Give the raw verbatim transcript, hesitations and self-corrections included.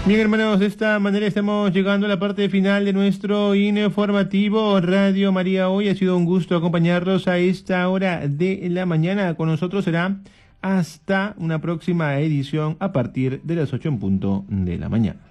Bien, hermanos, de esta manera estamos llegando a la parte final de nuestro informativo Radio María. Hoy ha sido un gusto acompañarlos a esta hora de la mañana. Con nosotros será hasta una próxima edición a partir de las ocho en punto de la mañana.